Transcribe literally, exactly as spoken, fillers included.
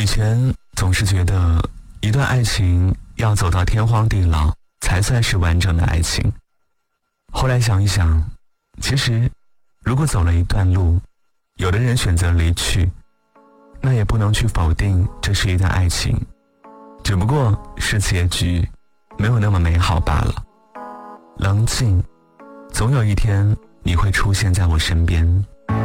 以前总是觉得一段爱情要走到天荒地老才算是完整的爱情，后来想一想，其实如果走了一段路，有的人选择离去，那也不能去否定这是一段爱情，只不过是结局没有那么美好罢了。冷静，总有一天你会出现在我身边。